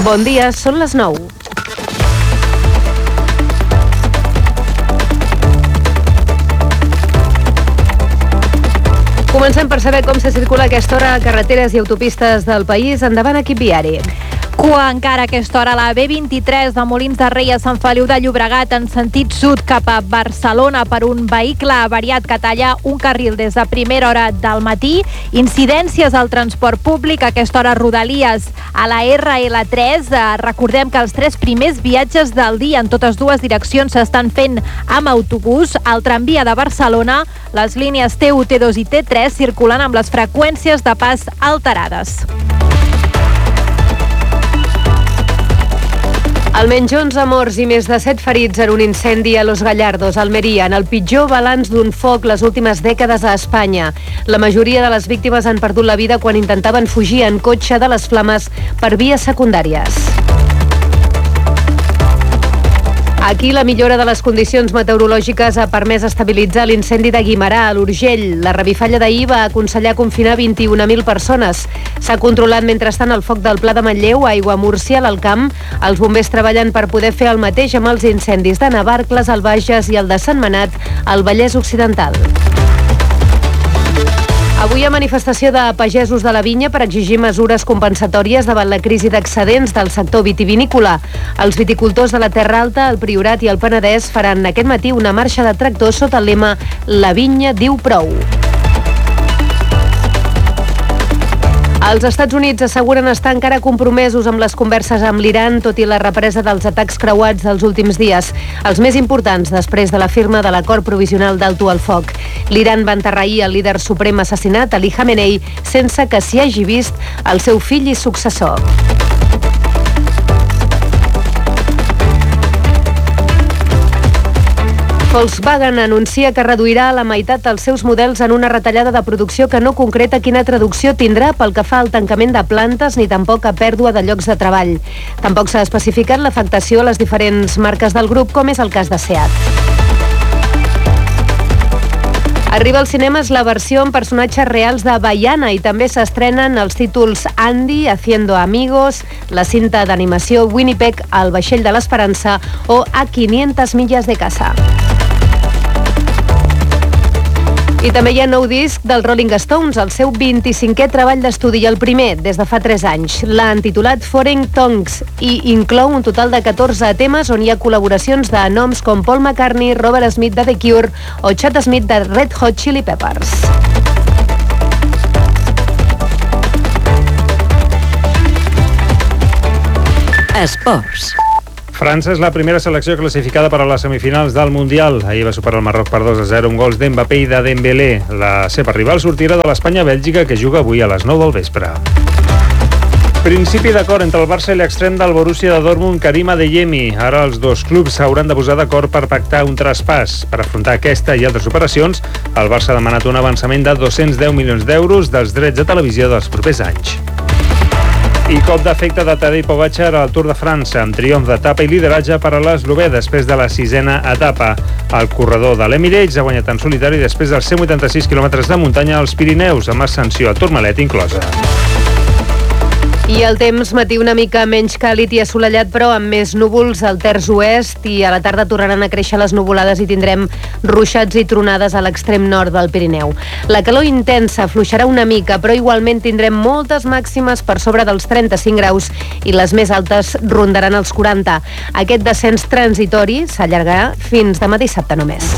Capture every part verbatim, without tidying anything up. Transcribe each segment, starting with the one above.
Bon dia, són les nou. Comencem per saber com se circula a aquesta hora a carreteres i autopistes del país. Endavant, equip viari. Cua encara a aquesta hora a la B vint-i-tres de Molins de Rei a Sant Feliu de Llobregat en sentit sud cap a Barcelona per un vehicle avariat que talla un carril des de primera hora del matí. Incidències al transport públic a aquesta hora a Rodalies a la R L tres. Eh, recordem que els tres primers viatges del dia en totes dues direccions s'estan fent amb autobús. Al tramvia de Barcelona, les línies T u, T dos i T tres circulen amb les freqüències de pas alterades. Almenys onze morts i més de set ferits en un incendi a Los Gallardos, Almeria, en el pitjor balanç d'un foc les últimes dècades a Espanya. La majoria de les víctimes han perdut la vida quan intentaven fugir en cotxe de les flames per vies secundàries. Aquí la millora de les condicions meteorològiques ha permès estabilitzar l'incendi de Guimerà, a l'Urgell. La revifalla d'ahir va aconsellar confinar vint-i-una mil persones. S'ha controlat mentrestant el foc del Pla de Manlleu, a Aiguamúrcia, a l'Alt Camp. Els bombers treballen per poder fer el mateix amb els incendis de Navarcles, al Bages i el de Sentmenat, al Vallès Occidental. Avui hi ha manifestació de pagesos de la vinya per exigir mesures compensatòries davant la crisi d'excedents del sector vitivinícola. Els viticultors de la Terra Alta, el Priorat i el Penedès faran aquest matí una marxa de tractors sota el lema La vinya diu prou. Els Estats Units asseguren estar encara compromesos amb les converses amb l'Iran, tot i la represa dels atacs creuats dels últims dies, els més importants després de la firma de l'acord provisional d'alto al foc. L'Iran va enterrar ahir el líder suprem assassinat, Ali Khamenei, sense que s'hi hagi vist el seu fill i successor. Volkswagen anuncia que reduirà a la meitat els seus models en una retallada de producció que no concreta quina traducció tindrà pel que fa al tancament de plantes ni tampoc a pèrdua de llocs de treball. Tampoc s'ha especificat l'afectació a les diferents marques del grup, com és el cas de SEAT. Arriba als cinemes la versió amb personatges reals de Vaiana i també s'estrenen els títols Andy, Haciendo Amigos, la cinta d'animació Winnipeg, El vaixell de l'esperança o A quinientas millas de casa. I també hi ha nou disc dels Rolling Stones, el seu vint-i-cinquè treball d'estudi, el primer des de fa tres anys. L'ha intitulat Foreign Tongues i inclou un total de catorze temes on hi ha col·laboracions de noms com Paul McCartney, Robert Smith de The Cure o Chad Smith de Red Hot Chili Peppers. Esports. França és la primera selecció classificada per a les semifinals del Mundial. Ahir va superar el Marroc per dos a zero amb gols d'Mbappé i de Dembélé. La seva rival sortirà de l'Espanya-Bèlgica, que juga avui a les nou del vespre. Principi d'acord entre el Barça i l'extrem del Borussia de Dortmund, Karim Adeyemi. Ara els dos clubs s'hauran de posar d'acord per pactar un traspàs. Per afrontar aquesta i altres operacions, el Barça ha demanat un avançament de dos-cents deu milions d'euros dels drets de televisió dels propers anys. I cop d'efecte de Tadej Pogačar al Tour de França, amb triomf d'etapa i lideratge per a l'eslovè després de la sisena etapa. El corredor de l'Emirates ha guanyat en solitari després dels cent vuitanta-sis quilòmetres de muntanya als Pirineus, amb ascensió a Tourmalet inclosa. I el temps, matí una mica menys càlid i assolellat, però amb més núvols al terç oest, i a la tarda tornaran a créixer les nuvolades i tindrem ruixats i tronades a l'extrem nord del Pirineu. La calor intensa afluixarà una mica, però igualment tindrem moltes màximes per sobre dels trenta-cinc graus i les més altes rondaran els quaranta. Aquest descens transitori s'allargarà fins demà dissabte només.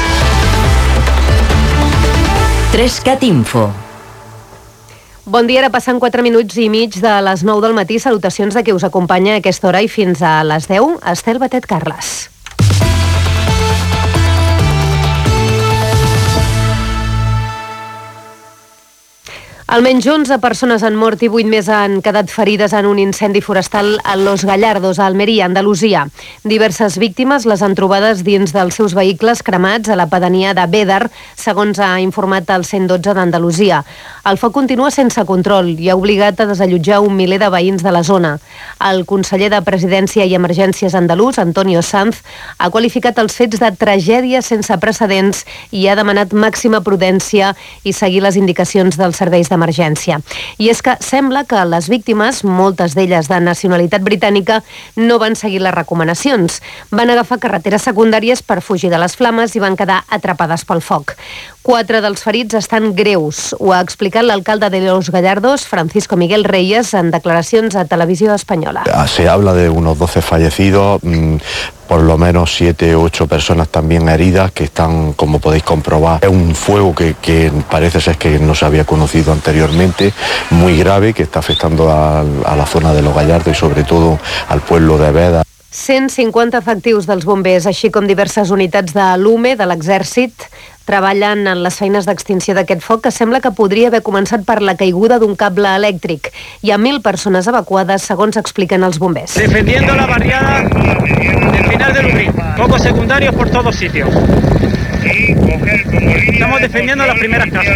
Trescat Info. Bon dia, ara passen quatre minuts i mig de les nou del matí. Salutacions de qui us acompanya a aquesta hora i fins a les deu, Estel Batet Carles. Almenys onze persones han mort i vuit més han quedat ferides en un incendi forestal a Los Gallardos, a Almeria, Andalusia. Diverses víctimes les han trobades dins dels seus vehicles cremats a la pedania de Bédar, segons ha informat el cent dotze d'Andalusia. El foc continua sense control i ha obligat a desallotjar un miler de veïns de la zona. El conseller de Presidència i Emergències andalús, Antonio Sanz, ha qualificat els fets de tragèdia sense precedents i ha demanat màxima prudència i seguir les indicacions dels serveis d'emergència. I és que sembla que les víctimes, moltes d'elles de nacionalitat britànica, no van seguir les recomanacions. Van agafar carreteres secundàries per fugir de les flames i van quedar atrapades pel foc. Quatre dels ferits estan greus. Ho ha explicat l'alcalde de Los Gallardos, Francisco Miguel Reyes, en declaracions a Televisió Espanyola. Se habla de unos doce fallecidos, mmm, por lo menos siete u ocho personas también heridas que están, como podéis comprobar, es un fuego que, que parece ser que no se había conocido anteriormente, muy grave, que está afectando a, a la zona de Los Gallardos y sobre todo al pueblo de Veda. cent cinquanta efectius dels bombers, així com diverses unitats de l'U M E, de l'Exèrcit, treballen en les feines d'extinció d'aquest foc que sembla que podria haver començat per la caiguda d'un cable elèctric. Hi ha mil persones evacuades, segons expliquen els bombers. Defendiendo la barriada del final del Ubrí, focos secundarios por todos sitios. Estamos defendiendo las primeras casas.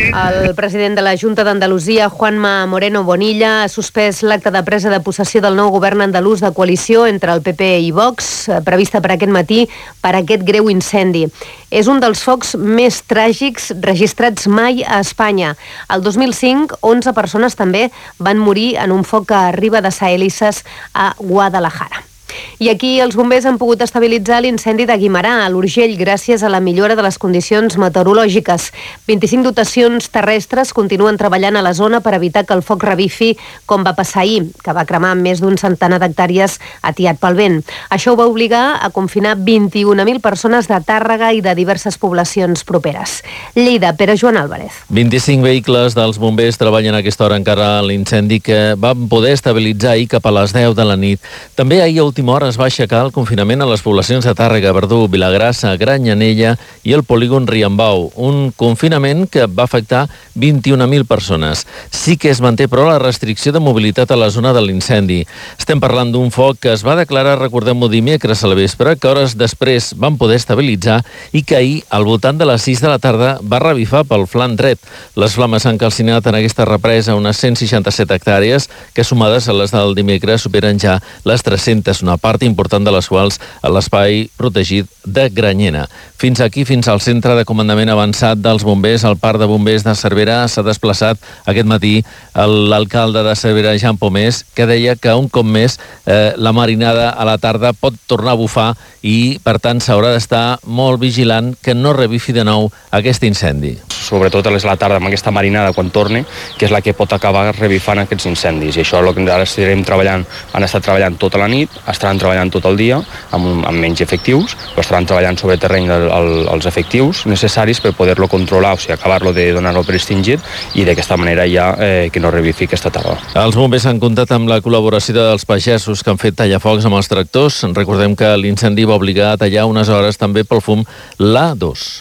El president de la Junta d'Andalusia, Juanma Moreno Bonilla, ha suspès l'acte de presa de possessió del nou govern andalús de coalició entre el P P i Vox, prevista per aquest matí per aquest greu incendi. És un dels focs més tràgics registrats mai a Espanya. El dos mil cinc, onze persones també van morir en un foc a Riba de Saelices, a Guadalajara. I aquí els bombers han pogut estabilitzar l'incendi de Guimerà, a l'Urgell, gràcies a la millora de les condicions meteorològiques. vint-i-cinc dotacions terrestres continuen treballant a la zona per evitar que el foc revifi, com va passar ahir, que va cremar més d'un centenar d'hectàrees atiat pel vent. Això ho va obligar a confinar vint-i-una mil persones de Tàrrega i de diverses poblacions properes. Lleida, Pere Joan Álvarez. vint-i-cinc vehicles dels bombers treballen a aquesta hora encara en l'incendi que van poder estabilitzar ahir cap a les deu de la nit. També ahir a última hora es va aixecar el confinament a les poblacions de Tàrrega, Verdú, Vilagrassa, Granyanella i el polígon Riambau. Un confinament que va afectar vint-i-una mil persones. Sí que es manté, però, la restricció de mobilitat a la zona de l'incendi. Estem parlant d'un foc que es va declarar, recordem-ho, dimecres a la vespre, que hores després van poder estabilitzar i que ahir, al voltant de les sis de la tarda, va revifar pel flanc dret. Les flames han calcinat en aquesta represa unes cent seixanta-set hectàrees, que sumades a les del dimecres superen ja les tres-centes, una part important de les quals a l'espai protegit de Granyena. Fins aquí, fins al centre de comandament avançat dels bombers, al parc de bombers de Cervera, s'ha desplaçat aquest matí l'alcalde de Cervera, Jean Pomés, que deia que un cop més eh, la marinada a la tarda pot tornar a bufar i, per tant, s'haurà d'estar molt vigilant que no revifi de nou aquest incendi. Sobretot és la tarda amb aquesta marinada quan torni, que és la que pot acabar revifant aquests incendis. I això és el que ara estarem treballant. Han estat treballant tota la nit, estaran treballant tot el dia amb, un, amb menys efectius, però estaran treballant sobre terreny el, el, els efectius necessaris per poder-lo controlar, o sigui, acabar-lo de donar-lo per extingit i d'aquesta manera ja eh, que no revifi aquesta tarda. Els bombers han comptat amb la col·laboració dels pagesos que han fet tallafocs amb els tractors. Recordem que l'incendi va obligar a tallar unes hores també pel fum l'A dos.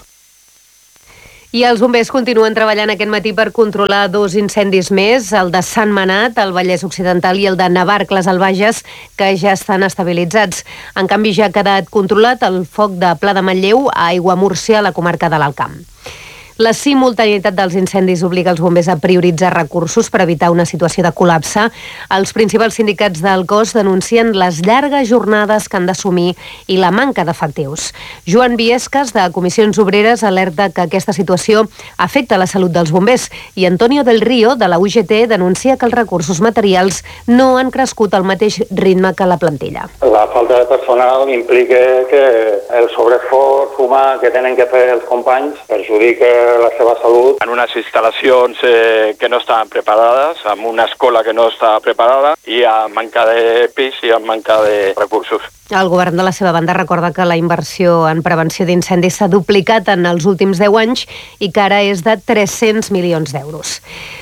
I els bombers continuen treballant aquest matí per controlar dos incendis més, el de Sant Manat, al Vallès Occidental, i el de Navarcles, al Bages, que ja estan estabilitzats. En canvi, ja ha quedat controlat el foc de Pla de Manlleu a Aiguamúrcia, a la comarca de l'Alt Camp. La simultaneïtat dels incendis obliga els bombers a prioritzar recursos per evitar una situació de col·lapse. Els principals sindicats del cos denuncien les llargues jornades que han d'assumir i la manca d'efectius. Joan Viescas, de Comissions Obreres, alerta que aquesta situació afecta la salut dels bombers i Antonio del Río, de la U G T, denuncia que els recursos materials no han crescut al mateix ritme que la plantilla. La falta de personal implica que el sobreesforç humà que tenen que fer els companys perjudica la seva salut. En unes instal·lacions eh, que no estaven preparades, amb una escola que no estava preparada i amb manca de pis i amb manca de recursos. El govern de la seva banda recorda que la inversió en prevenció d'incendis s'ha duplicat en els últims deu anys i que ara és de tres-cents milions d'euros.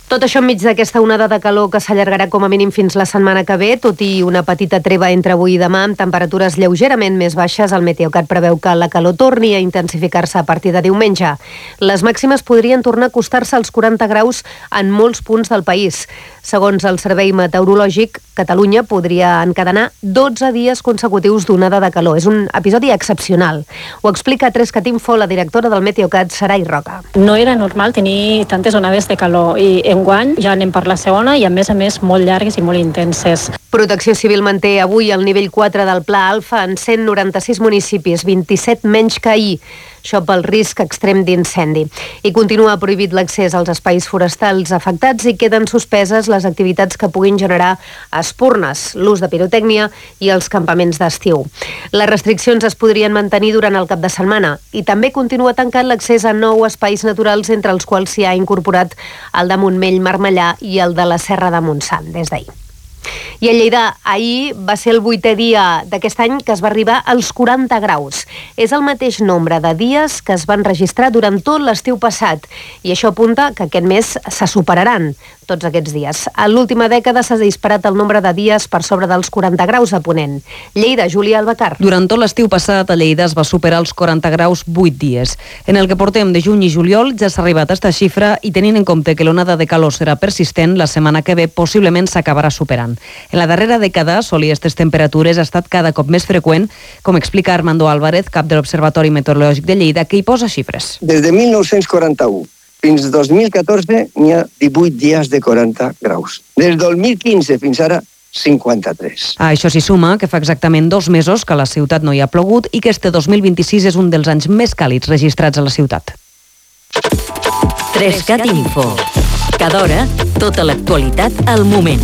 Tot això enmig d'aquesta onada de calor que s'allargarà com a mínim fins la setmana que ve, tot i una petita treva entre avui i demà amb temperatures lleugerament més baixes, el Meteocat preveu que la calor torni a intensificar-se a partir de diumenge. Les màximes podrien tornar a acostar-se als quaranta graus en molts punts del país. Segons el Servei Meteorològic, Catalunya podria encadenar dotze dies consecutius d'onada de calor. És un episodi excepcional. Ho explica a tres cat info la directora del Meteocat, Sarai Roca. No era normal tenir tantes onades de calor i enguany ja anem per la segona i a més a més molt llargues i molt intenses. Protecció Civil manté avui el nivell quatre del Pla Alfa en cent noranta-sis municipis, vint-i-set menys que ahir. Això pel risc extrem d'incendi. I continua prohibit l'accés als espais forestals afectats i queden suspeses les activitats que puguin generar espurnes, l'ús de pirotècnia i els campaments d'estiu. Les restriccions es podrien mantenir durant el cap de setmana i també continua tancat l'accés a nou espais naturals, entre els quals s'hi ha incorporat el de Montmell-Marmellà i el de la Serra de Montsant des d'ahir. I a Lleida, ahir va ser el vuitè dia d'aquest any que es va arribar als quaranta graus. És el mateix nombre de dies que es van registrar durant tot l'estiu passat i això apunta que aquest mes se superaran tots aquests dies. En l'última dècada s'ha disparat el nombre de dies per sobre dels quaranta graus a Ponent. Lleida, Júlia Albacar. Durant tot l'estiu passat a Lleida es va superar els quaranta graus vuit dies. En el que portem de juny i juliol ja s'ha arribat a esta xifra i tenint en compte que l'onada de calor serà persistent, la setmana que ve possiblement s'acabarà superant. En la darrera dècada, assolir aquestes temperatures ha estat cada cop més freqüent, com explica Armando Álvarez, cap de l'Observatori Meteorològic de Lleida, que hi posa xifres. Des de mil nou-cents quaranta-u fins dos mil catorze n'hi ha divuit dies de quaranta graus. Des del dos mil quinze fins ara, cinquanta-tres. A això s'hi suma que fa exactament dos mesos que a la ciutat no hi ha plogut i que este dos mil vint-i-sis és un dels anys més càlids registrats a la ciutat. tres cat info. Cada hora, tota l'actualitat al moment.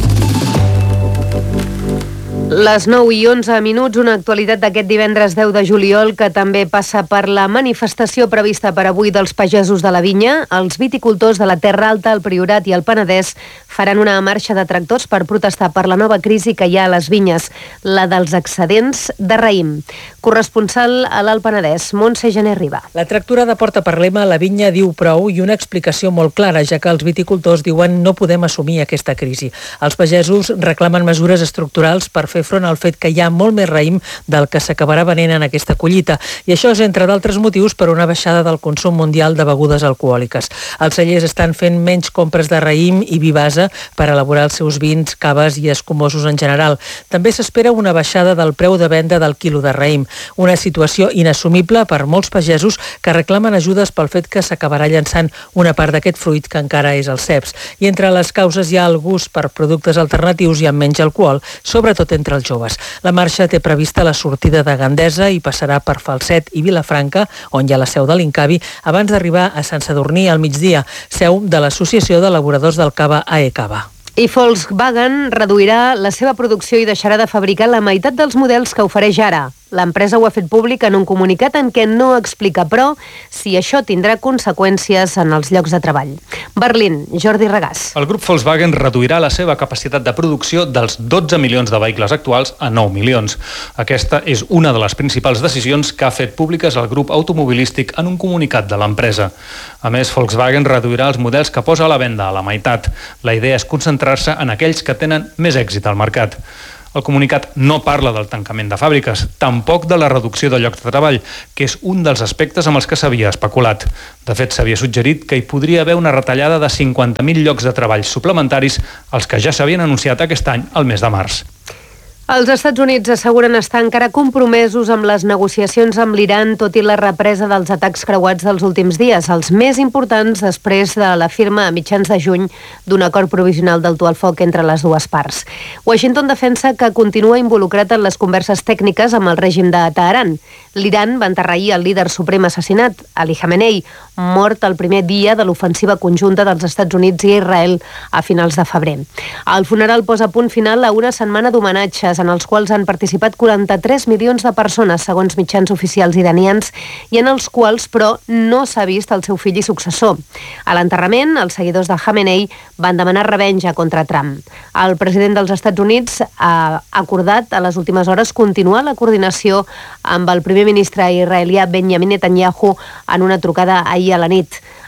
Les nou i onze minuts, una actualitat d'aquest divendres deu de juliol que també passa per la manifestació prevista per avui dels pagesos de la vinya. Els viticultors de la Terra Alta, el Priorat i el Penedès faran una marxa de tractors per protestar per la nova crisi que hi ha a les vinyes, la dels excedents de raïm. Corresponsal a l'Alt Penedès, Montse Gené Riba. La tractorada porta per lema "La vinya diu prou" i una explicació molt clara, ja que els viticultors diuen no podem assumir aquesta crisi. Els pagesos reclamen mesures estructurals per fer front al fet que hi ha molt més raïm del que s'acabarà venent en aquesta collita, i això és, entre d'altres motius, per una baixada del consum mundial de begudes alcohòliques. Els cellers estan fent menys compres de raïm i vi base per elaborar els seus vins, caves i escumosos en general. També s'espera una baixada del preu de venda del quilo de raïm, una situació inassumible per molts pagesos que reclamen ajudes pel fet que s'acabarà llançant una part d'aquest fruit que encara és el ceps. I entre les causes hi ha el gust per productes alternatius i amb menys alcohol, sobretot entre els joves. La marxa té prevista la sortida de Gandesa i passarà per Falset i Vilafranca, on hi ha la seu de l'Incavi, abans d'arribar a Sant Sadurní al migdia, seu de l'Associació d'Elaboradors del Cava A E Cava. I Volkswagen reduirà la seva producció i deixarà de fabricar la meitat dels models que ofereix ara. L'empresa ho ha fet públic en un comunicat en què no explica, però, si això tindrà conseqüències en els llocs de treball. Berlín, Jordi Regàs. El grup Volkswagen reduirà la seva capacitat de producció dels dotze milions de vehicles actuals a nou milions. Aquesta és una de les principals decisions que ha fet públiques el grup automobilístic en un comunicat de l'empresa. A més, Volkswagen reduirà els models que posa a la venda a la meitat. La idea és concentrar-se en aquells que tenen més èxit al mercat. El comunicat no parla del tancament de fàbriques, tampoc de la reducció de llocs de treball, que és un dels aspectes amb els que s'havia especulat. De fet, s'havia suggerit que hi podria haver una retallada de cinquanta mil llocs de treball suplementaris, els que ja s'havien anunciat aquest any, al mes de març. Els Estats Units asseguren estar encara compromesos amb les negociacions amb l'Iran, tot i la represa dels atacs creuats dels últims dies, els més importants després de la firma a mitjans de juny d'un acord provisional d'alto al foc entre les dues parts. Washington defensa que continua involucrat en les converses tècniques amb el règim de Teheran. L'Iran va enterrar ahir el líder suprem assassinat, Ali Khamenei, mort el primer dia de l'ofensiva conjunta dels Estats Units i Israel a finals de febrer. El funeral posa punt final a una setmana d'homenatges en els quals han participat quaranta-tres milions de persones, segons mitjans oficials iranians, i en els quals, però, no s'ha vist el seu fill i successor. A l'enterrament, els seguidors de Khamenei van demanar revenja contra Trump. El president dels Estats Units ha acordat a les últimes hores continuar la coordinació amb el primer ministre israelià Benjamin Netanyahu en una trucada ahir a la nit.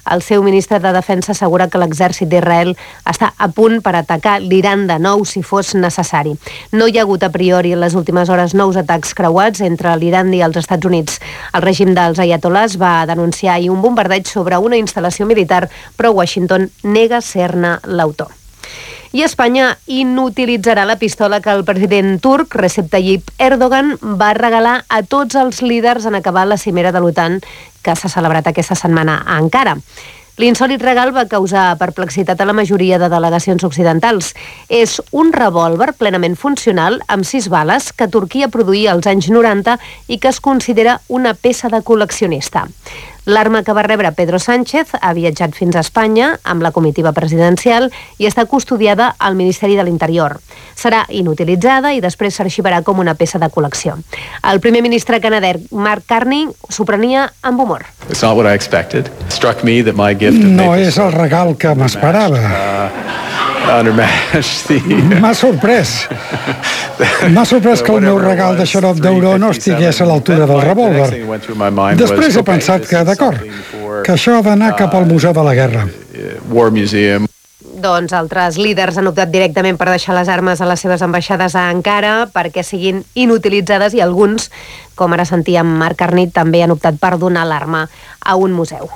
El seu ministre de Defensa assegura que l'exèrcit d'Israel està a punt per atacar l'Iran de nou si fos necessari. No hi ha hagut a priori en les últimes hores nous atacs creuats entre l'Iran i els Estats Units. El règim dels aiatolars va denunciar ahir un bombardeig sobre una instal·lació militar, però Washington nega ser-ne l'autor. I Espanya inutilitzarà la pistola que el president turc, Recep Tayyip Erdogan, va regalar a tots els líders en acabar la cimera de l'OTAN que s'ha celebrat aquesta setmana a Ankara. L'insòlit regal va causar perplexitat a la majoria de delegacions occidentals. És un revòlver plenament funcional amb sis bales que Turquia produïa als anys noranta i que es considera una peça de col·leccionista. L'arma que va rebre Pedro Sánchez ha viatjat fins a Espanya amb la comitiva presidencial i està custodiada al Ministeri de l'Interior. Serà inutilitzada i després s'arxivarà com una peça de col·lecció. El primer ministre canadenc Mark Carney s'ho prenia amb humor. No és el regal que m'esperava. M'ha sorprès. M'ha sorprès que el meu regal de xarop d'auró no estigués a l'altura del revòlver. Després he pensat que, d'acord, que això ha d'anar cap al Museu de la Guerra. Doncs altres líders han optat directament per deixar les armes a les seves ambaixades a Ankara perquè siguin inutilitzades i alguns, com ara sentíem Marc Carney, també han optat per donar l'arma a un museu.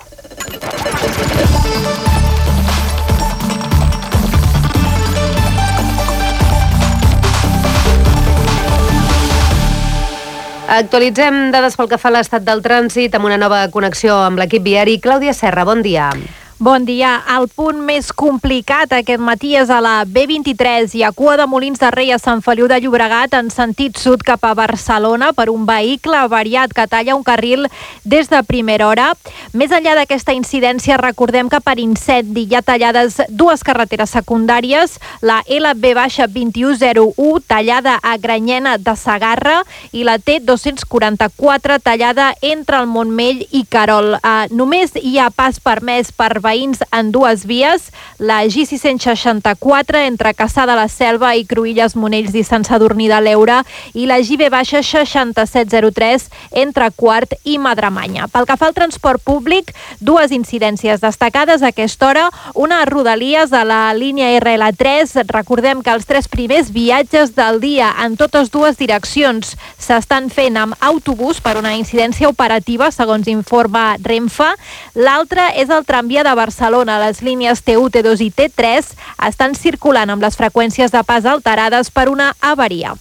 Actualitzem dades pel que fa a l'estat del trànsit amb una nova connexió amb l'equip viari. Clàudia Serra, bon dia. Bon dia. El punt més complicat aquest matí és a la B vint-i-tres i a cua de Molins de Rei a Sant Feliu de Llobregat en sentit sud cap a Barcelona per un vehicle avariat que talla un carril des de primera hora. Més enllà d'aquesta incidència, recordem que per incendi hi ha tallades dues carreteres secundàries, la L B vint u zero u tallada a Granyena de Segarra i la T dos-cents quaranta-quatre tallada entre el Montmell i Querol. Uh, només hi ha pas permès per veïns en dues vies, la G sis-cents seixanta-quatre entre Cassà de la Selva i Cruïlles, Monells i Sant Sadurní de l'Eure i la G B seixanta-set zero tres entre Quart i Madremanya. Pel que fa al transport públic, dues incidències destacades a aquesta hora, una a Rodalies a la línia R L tres. Recordem que els tres primers viatges del dia en totes dues direccions s'estan fent amb autobús per una incidència operativa, segons informa Renfe. L'altre és el tramvia de Barcelona. Les línies T u, T dos i T tres estan circulant amb les freqüències de pas alterades per una avaria.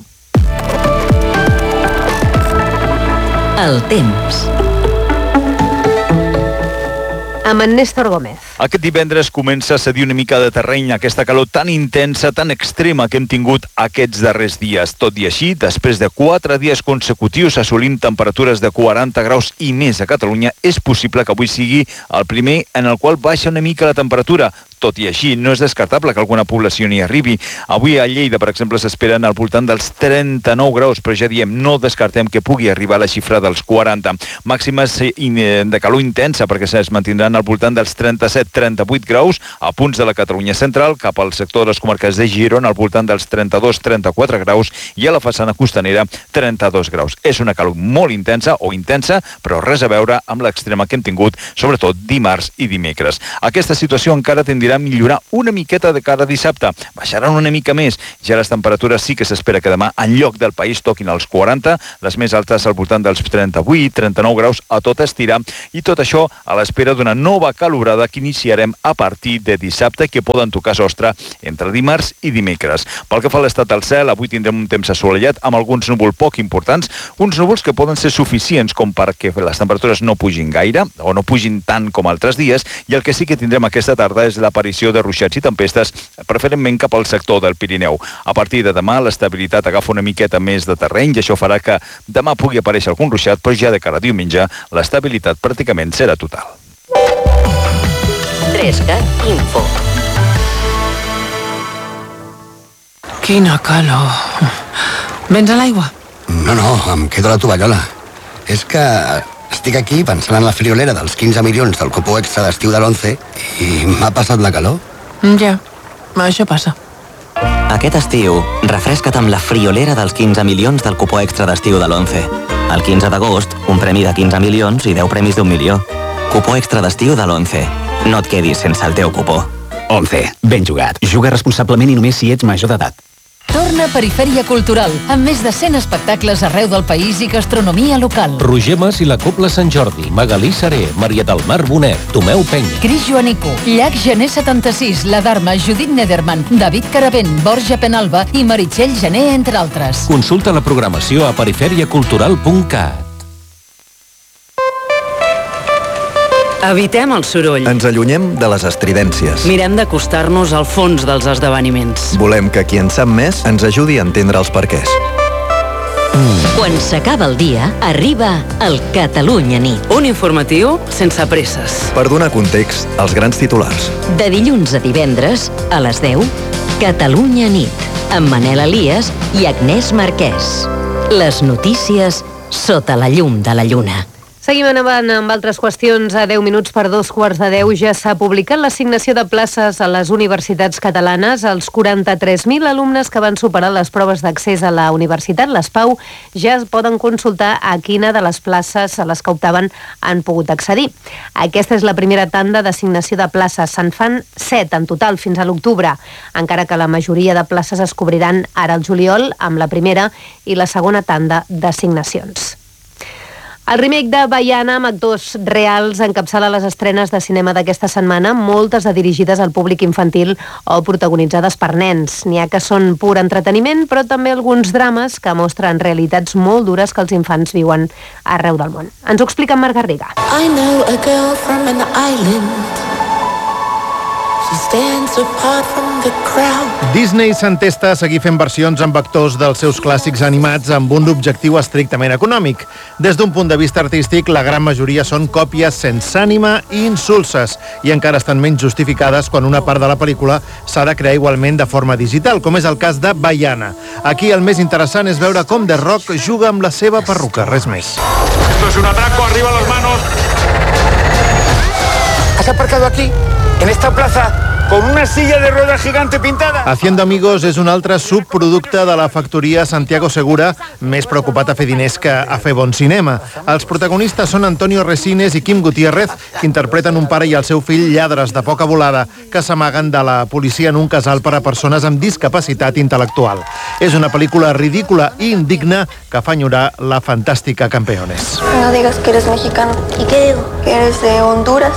El temps. Amb en Néstor Gómez. Aquest divendres comença a cedir una mica de terreny aquesta calor tan intensa, tan extrema que hem tingut aquests darrers dies. Tot i així, després de quatre dies consecutius assolint temperatures de quaranta graus i més a Catalunya, és possible que avui sigui el primer en el qual baixa una mica la temperatura. Tot i així, no és descartable que alguna població n'hi arribi. Avui a Lleida, per exemple, s'esperen al voltant dels trenta-nou graus, però ja diem, no descartem que pugui arribar a la xifra dels quaranta. Màximes de calor intensa, perquè es mantindran al voltant dels trenta-set trenta-vuit graus a punts de la Catalunya central, cap al sector de les comarques de Girona, al voltant dels trenta-dos trenta-quatre graus, i a la façana costanera, trenta-dos graus. És una calor molt intensa o intensa, però res a veure amb l'extrema que hem tingut, sobretot dimarts i dimecres. Aquesta situació encara tindrà a millorar una miqueta de cada dissabte. Baixaran una mica més. Ja les temperatures sí que s'espera que demà en lloc del país toquin els quaranta, les més altes al voltant dels trenta-vuit trenta-nou graus a tot estirar, i tot això a l'espera d'una nova calorada que iniciarem a partir de dissabte, que poden tocar sostre entre dimarts i dimecres. Pel que fa a l'estat del cel, avui tindrem un temps assolellat amb alguns núvols poc importants, uns núvols que poden ser suficients com perquè les temperatures no pugin gaire o no pugin tant com altres dies, i el que sí que tindrem aquesta tarda és la aparició de ruixats i tempestes, preferentment cap al sector del Pirineu. A partir de demà, l'estabilitat agafa una miqueta més de terreny i això farà que demà pugui aparèixer algun ruixat, però ja de cara a diumenge l'estabilitat pràcticament serà total. trescat Info. Quina calor. Vens a l'aigua? No, no, em quedo a la tovallola. És que estic aquí pensant en la friolera dels quinze milions del cupó extra d'estiu de l'onze i m'ha passat la calor. Ja, això passa. Aquest estiu, refresca't amb la friolera dels quinze milions del cupó extra d'estiu de l'onze. El quinze d'agost, un premi de quinze milions i deu premis d'un milió. Cupó extra d'estiu de l'Once. No et quedis sense el teu cupó. Once. Ben jugat. Juga responsablement i només si ets major d'edat. Torna Perifèria Cultural, amb més de cent espectacles arreu del país i gastronomia local. Roger Mas i la Cobla Sant Jordi, Magalí Saré, Maria del Mar Bonet, Tomeu Penya. Cris Joanico, Llach Gené setanta-sis, La Dharma, Judit Nederman, David Caravent, Borja Penalba i Meritxell Gené, entre altres. Consulta la programació a perifèria cultural punt cat. Evitem el soroll. Ens allunyem de les estridències. Mirem d'acostar-nos al fons dels esdeveniments. Volem que qui en sap més ens ajudi a entendre els perquès. Quan s'acaba el dia, arriba el Catalunya Nit. Un informatiu sense presses. Per donar context als grans titulars. De dilluns a divendres, a les deu, Catalunya Nit, amb Manel Elias i Agnès Marquès. Les notícies sota la llum de la lluna. Seguim endavant amb altres qüestions. A deu minuts per dos quarts de deu ja s'ha publicat l'assignació de places a les universitats catalanes. Els quaranta-tres mil alumnes que van superar les proves d'accés a la universitat, les PAU, ja es poden consultar a quina de les places a les que optaven han pogut accedir. Aquesta és la primera tanda d'assignació de places. Se'n fan set en total fins a l'octubre, encara que la majoria de places es cobriran ara al juliol amb la primera i la segona tanda d'assignacions. El remake de Baiana, amb actors reals, encapçala les estrenes de cinema d'aquesta setmana, moltes de dirigides al públic infantil o protagonitzades per nens. N'hi ha que són pur entreteniment, però també alguns drames que mostren realitats molt dures que els infants viuen arreu del món. Ens ho explica en Marc Garriga. I know a girl from an island. She stands apart from the crowd. Disney s'entesta a seguir fent versions amb actors dels seus clàssics animats amb un objectiu estrictament econòmic. Des d'un punt de vista artístic, la gran majoria són còpies sense ànima i insulses, i encara estan menys justificades quan una part de la pel·lícula s'ha de crear igualment de forma digital, com és el cas de Baiana. Aquí el més interessant és veure com The Rock juga amb la seva perruca, res més. Esto es un atraco, arriba las manos. ¿Has aparcado aquí? En esta plaza, con una silla de ruedas gigante pintada. Haciendo Amigos és un altre subproducte de la factoria Santiago Segura, més preocupat a fer diners que a fer bon cinema. Els protagonistes són Antonio Resines i Kim Gutiérrez, que interpreten un pare i el seu fill lladres de poca volada, que s'amaguen de la policia en un casal per a persones amb discapacitat intel·lectual. És una pel·lícula ridícula i indigna que fa enyorar la fantàstica Campeones. No digas que eres mexicano. ¿Y qué digo? Que eres de Honduras.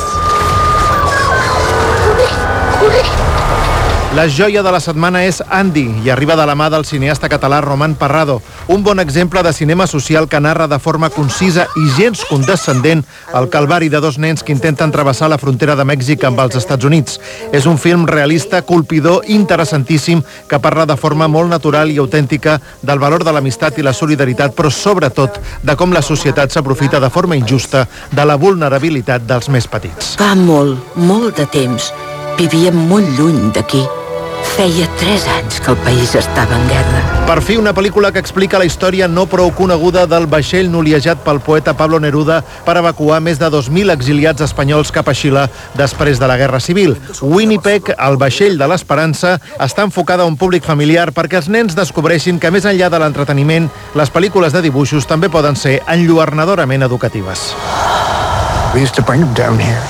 La joia de la setmana és Andy i arriba de la mà del cineasta català Roman Parrado, un bon exemple de cinema social que narra de forma concisa i gens condescendent el calvari de dos nens que intenten travessar la frontera de Mèxic amb els Estats Units. És un film realista, colpidor, interessantíssim, que parla de forma molt natural i autèntica del valor de l'amistat i la solidaritat, però sobretot de com la societat s'aprofita de forma injusta de la vulnerabilitat dels més petits. Fa molt, molt de temps vivíem molt lluny d'aquí. Feia tres anys que el país estava en guerra. Per fi, una pel·lícula que explica la història no prou coneguda del vaixell noliejat pel poeta Pablo Neruda per evacuar més de dos mil exiliats espanyols cap a Xile després de la Guerra Civil. Winnipeg, el vaixell de l'esperança, està enfocada a un públic familiar perquè els nens descobreixin que més enllà de l'entreteniment, les pel·lícules de dibuixos també poden ser enlluernadorament educatives. We used to bring them down here.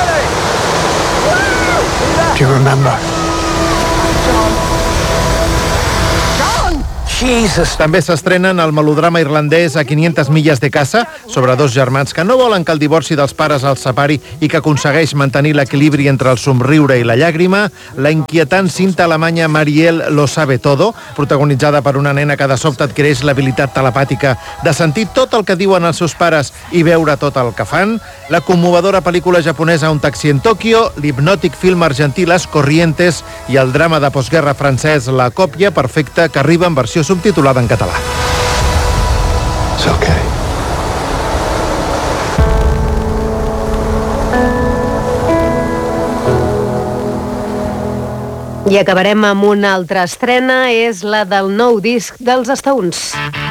Do you remember? Jesus. També s'estrenen el melodrama irlandès A quinientes milles de casa, sobre dos germans que no volen que el divorci dels pares els separi i que aconsegueix mantenir l'equilibri entre el somriure i la llàgrima, la inquietant cinta alemanya Marielle lo sabe todo, protagonitzada per una nena que de sobte adquireix l'habilitat telepàtica de sentir tot el que diuen els seus pares i veure tot el que fan, la commovedora pel·lícula japonesa Un taxi en Tòquio, l'hipnòtic film argentí Las Corrientes i el drama de postguerra francès La còpia perfecta, que arriba en versió subtitulada en català. It's okay. I acabarem amb una altra estrena, és la del nou disc dels Stones.